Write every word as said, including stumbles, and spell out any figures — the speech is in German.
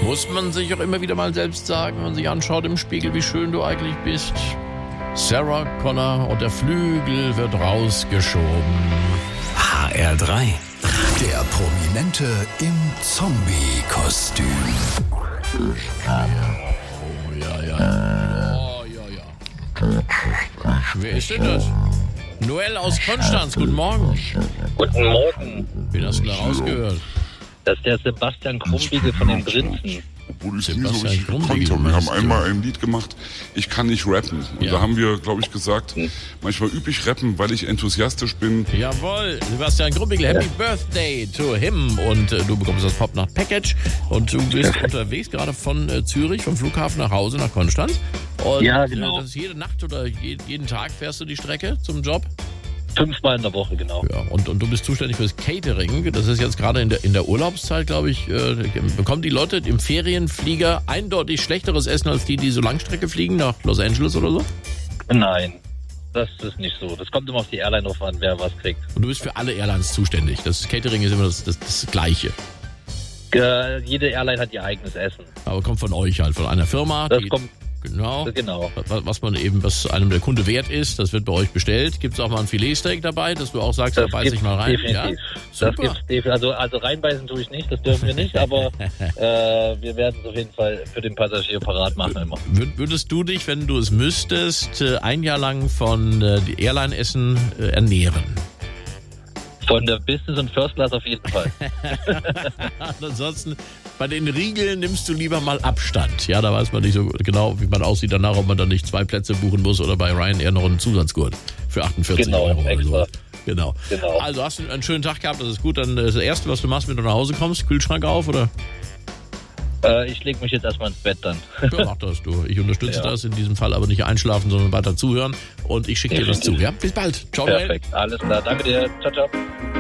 muss man sich auch immer wieder mal selbst sagen, wenn man sich anschaut im Spiegel, wie schön du eigentlich bist. Sarah Connor und der Flügel wird rausgeschoben. H R drei. Der Prominente im Zombie-Kostüm. Ja, ja, ja. Oh, ja, ja. Wer ist denn das? Noel aus Konstanz, guten Morgen. Guten Morgen. Wen hast du da rausgehört? Das ist der Sebastian Krumbiegel von den Prinzen. Obwohl ich es nie so Sebastian richtig Krumbiegel, gekonnt habe. Wir haben meinst du? einmal ein Lied gemacht, ich kann nicht rappen. Und Ja. da haben wir, glaube ich, gesagt, manchmal übe ich rappen, weil ich enthusiastisch bin. Jawohl, Sebastian Krumbiegel, Happy Birthday to him. Und äh, du bekommst das Pop-Nacht-Package. Und du bist unterwegs gerade von äh, Zürich, vom Flughafen nach Hause, nach Konstanz. Und Ja, genau. äh, das ist jede Nacht oder je, jeden Tag fährst du die Strecke zum Job? Fünfmal in der Woche, genau. Ja, und, und du bist zuständig fürs Catering. Das ist jetzt gerade in der, in der Urlaubszeit, glaube ich, äh, bekommen die Leute im Ferienflieger eindeutig schlechteres Essen als die, die so Langstrecke fliegen, nach Los Angeles oder so? Nein, das ist nicht so. Das kommt immer auf die Airline drauf an, wer was kriegt. Und du bist für alle Airlines zuständig. Das Catering ist immer das, das, das Gleiche. Äh, jede Airline hat ihr eigenes Essen. Aber kommt von euch halt, von einer Firma. Das die, kommt, genau. genau. Was was man eben, was einem der Kunde wert ist, das wird bei euch bestellt. Gibt es auch mal ein Filetsteak dabei, dass du auch sagst, da Das beiß ich gibt's mal rein? definitiv. Ja? Das Super. gibt's definitiv. Also, also reinbeißen tue ich nicht, das dürfen wir nicht, aber äh, wir werden es auf jeden Fall für den Passagier parat machen immer. Wür- Würdest du dich, wenn du es müsstest, äh, ein Jahr lang von äh, die Airline-Essen äh, ernähren? Von der Business und First Class auf jeden Fall. Ansonsten, bei den Riegeln nimmst du lieber mal Abstand. Ja, da weiß man nicht so genau, wie man aussieht danach, ob man dann nicht zwei Plätze buchen muss oder bei Ryanair noch einen Zusatzgurt für achtundvierzig Genau, Euro oder extra. so. Genau. Genau. Also hast du einen schönen Tag gehabt, das ist gut. Dann äh, das Erste, was du machst, wenn du nach Hause kommst, Kühlschrank auf oder? Äh, ich lege mich jetzt erstmal ins Bett dann. Ja, mach das du. Ich unterstütze Ja. das in diesem Fall, aber nicht einschlafen, sondern weiter zuhören. Und ich schicke dir das zu. Ja, bis bald. Ciao, Noel. Perfekt, alles klar. Danke dir. Ciao, ciao.